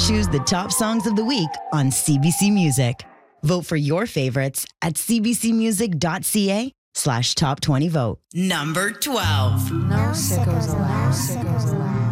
Choose the top songs of the week on CBC Music. Vote for your favorites at cbcmusic.ca/top20vote. Number 12. No sickos allowed.